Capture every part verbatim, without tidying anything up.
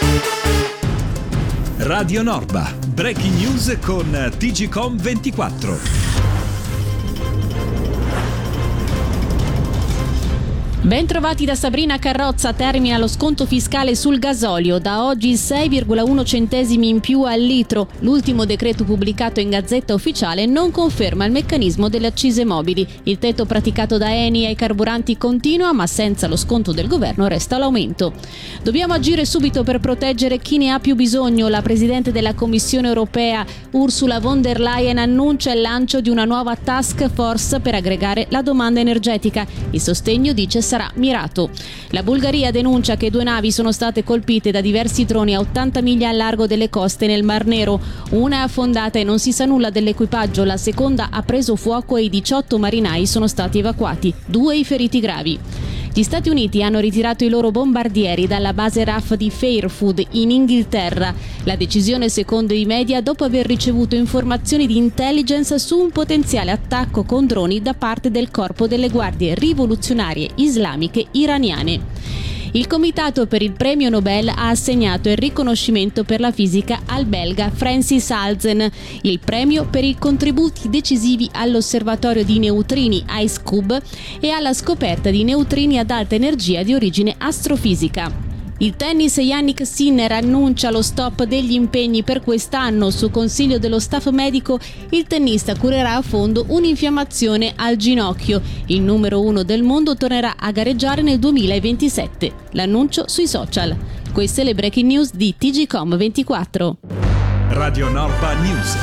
Radio Norba, breaking news con T G C O M ventiquattro. Ben trovati da Sabrina Carrozza. Termina lo sconto fiscale sul gasolio. Da oggi sei virgola uno centesimi in più al litro. L'ultimo decreto pubblicato in Gazzetta Ufficiale non conferma il meccanismo delle accise mobili. Il tetto praticato da Eni ai carburanti continua, ma senza lo sconto del governo resta l'aumento. Dobbiamo agire subito per proteggere chi ne ha più bisogno. La Presidente della Commissione Europea, Ursula von der Leyen, annuncia il lancio di una nuova task force per aggregare la domanda energetica. Il sostegno, dice, sarà mirato. La Bulgaria denuncia che due navi sono state colpite da diversi droni a ottanta miglia al largo delle coste nel Mar Nero. Una è affondata e non si sa nulla dell'equipaggio, la seconda ha preso fuoco e i diciotto marinai sono stati evacuati, due i feriti gravi. Gli Stati Uniti hanno ritirato i loro bombardieri dalla base R A F di Fairfoot in Inghilterra. La decisione, secondo i media, dopo aver ricevuto informazioni di intelligence su un potenziale attacco con droni da parte del corpo delle guardie rivoluzionarie islamiche iraniane. Il Comitato per il Premio Nobel ha assegnato il riconoscimento per la fisica al belga Francis Halzen, il premio per i contributi decisivi all'osservatorio di neutrini IceCube e alla scoperta di neutrini ad alta energia di origine astrofisica. Il tennis, Jannik Sinner annuncia lo stop degli impegni per quest'anno. Su consiglio dello staff medico, il tennista curerà a fondo un'infiammazione al ginocchio. Il numero uno del mondo tornerà a gareggiare nel duemilaventisette. L'annuncio sui social. Queste le breaking news di T G C O M ventiquattro. Radio Norba News.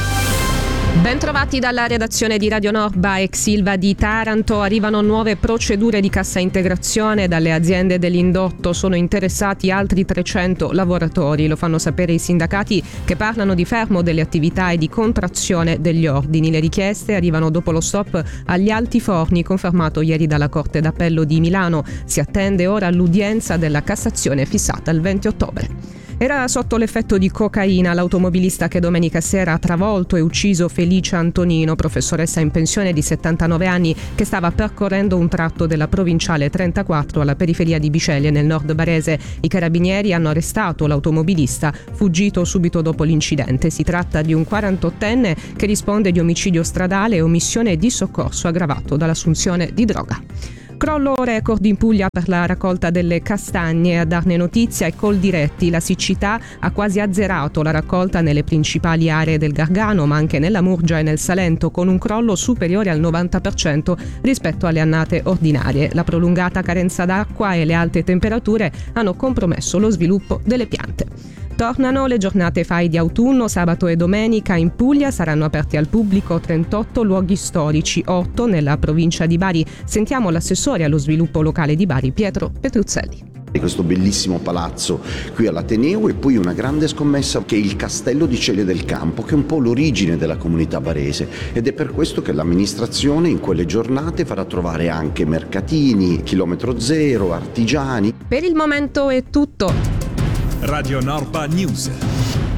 Ben trovati dalla redazione di Radio Norba. Ex Ilva di Taranto, arrivano nuove procedure di cassa integrazione. Dalle aziende dell'indotto sono interessati altri trecento lavoratori. Lo fanno sapere i sindacati, che parlano di fermo delle attività e di contrazione degli ordini. Le richieste arrivano dopo lo stop agli altiforni confermato ieri dalla Corte d'Appello di Milano. Si attende ora l'udienza della Cassazione fissata il venti ottobre. Era sotto l'effetto di cocaina l'automobilista che domenica sera ha travolto e ucciso Felicia Antonino, professoressa in pensione di settantanove anni, che stava percorrendo un tratto della provinciale trentaquattro alla periferia di Bisceglie nel nord barese. I carabinieri hanno arrestato l'automobilista, fuggito subito dopo l'incidente. Si tratta di un quarantottenne che risponde di omicidio stradale e omissione di soccorso aggravato dall'assunzione di droga. Crollo record in Puglia per la raccolta delle castagne. A darne notizia è Coldiretti. La siccità ha quasi azzerato la raccolta nelle principali aree del Gargano, ma anche nella Murgia e nel Salento, con un crollo superiore al novanta per cento rispetto alle annate ordinarie. La prolungata carenza d'acqua e le alte temperature hanno compromesso lo sviluppo delle piante. Tornano le giornate F A I di autunno. Sabato e domenica in Puglia saranno aperti al pubblico trentotto luoghi storici, otto nella provincia di Bari. Sentiamo l'assessore allo sviluppo locale di Bari, Pietro Petruzzelli. Questo bellissimo palazzo qui all'Ateneo, e poi una grande scommessa che è il Castello di Celle del Campo, che è un po' l'origine della comunità barese, ed è per questo che l'amministrazione in quelle giornate farà trovare anche mercatini, chilometro zero, artigiani. Per il momento è tutto. Radio Norba News.